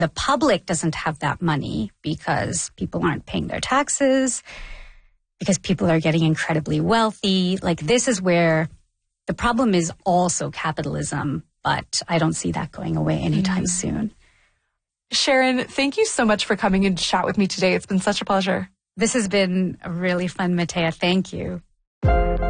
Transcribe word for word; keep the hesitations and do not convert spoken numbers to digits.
The public doesn't have that money because people aren't paying their taxes, because people are getting incredibly wealthy. Like, this is where the problem is also capitalism, but I don't see that going away anytime mm. soon. Sharon, thank you so much for coming in to chat with me today. It's been such a pleasure. This has been really fun, Matea. Thank you.